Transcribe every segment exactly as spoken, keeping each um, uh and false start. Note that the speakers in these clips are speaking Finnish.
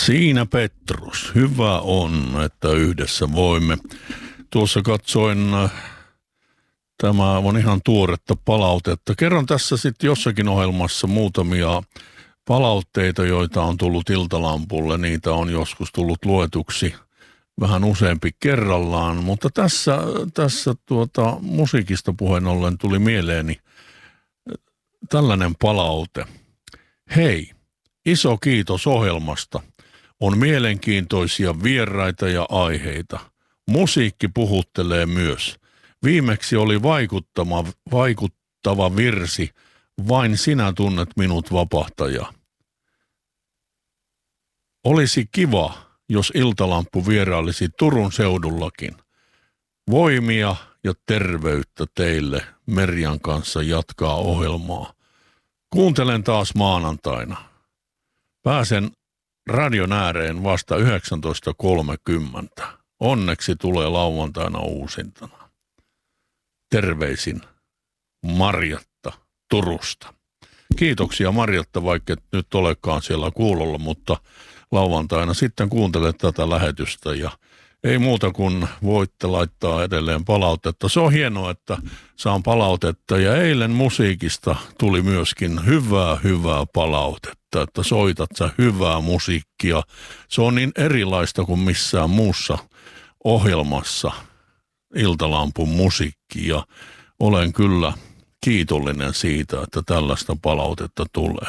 Siinä Petrus, hyvä on, että yhdessä voimme. Tuossa katsoin, tämä on ihan tuoretta palautetta. Kerron tässä sitten jossakin ohjelmassa muutamia palautteita, joita on tullut Iltalampulle. Niitä on joskus tullut luetuksi vähän useampi kerrallaan, mutta tässä, tässä tuota, musiikista puheen ollen tuli mieleeni tällainen palaute. Hei, iso kiitos ohjelmasta. On mielenkiintoisia vieraita ja aiheita. Musiikki puhuttelee myös. Viimeksi oli vaikuttava, vaikuttava virsi Vain sinä tunnet minut vapahtaja. Olisi kiva, jos Iltalampu vierailisi Turun seudullakin. Voimia ja terveyttä teille Merjan kanssa jatkaa ohjelmaa. Kuuntelen taas maanantaina. Pääsen radion ääreen vasta yhdeksäntoista kolmekymmentä. Onneksi tulee lauantaina uusintana. Terveisin Marjatta Turusta. Kiitoksia Marjatta, vaikka et nyt olekaan siellä kuulolla, mutta lauantaina sitten kuuntelet tätä lähetystä ja ei muuta kuin voitte laittaa edelleen palautetta. Se on hienoa, että saan palautetta ja eilen musiikista tuli myöskin hyvää, hyvää palautetta, että soitat sä hyvää musiikkia. Se on niin erilaista kuin missään muussa ohjelmassa Iltalampun musiikki ja olen kyllä kiitollinen siitä, että tällaista palautetta tulee.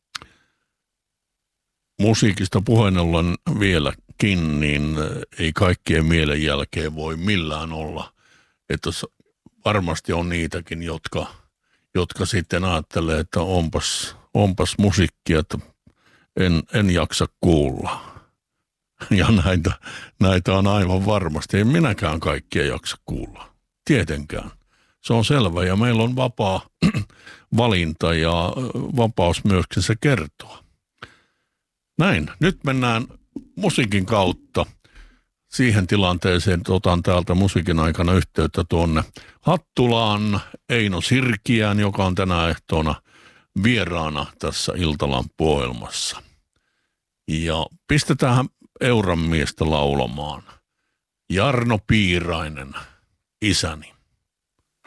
Musiikista puheen ollen vieläkin, niin ei kaikkien mielen jälkeen voi millään olla. Että varmasti on niitäkin, jotka, jotka sitten ajattelee, että onpas, onpas musiikkia, että en, en jaksa kuulla. Ja näitä, näitä on aivan varmasti. En minäkään kaikkia jaksa kuulla. Tietenkään. Se on selvä ja meillä on vapaa valinta ja vapaus myöskin se kertoa. Näin, nyt mennään musiikin kautta siihen tilanteeseen, että otan täältä musiikin aikana yhteyttä tuonne Hattulaan Eino Sirkiään, joka on tänä ehtoona vieraana tässä Iltalampu-ohjelmassa. Ja pistetään Euran miestä laulamaan. Jarno Piirainen, isäni.